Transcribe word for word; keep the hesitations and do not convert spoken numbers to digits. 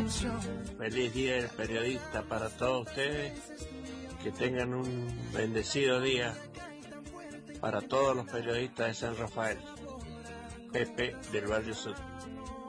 Feliz Día del Periodista para todos ustedes. Que tengan un bendecido día para todos los periodistas de San Rafael. Pepe del Barrio Sur.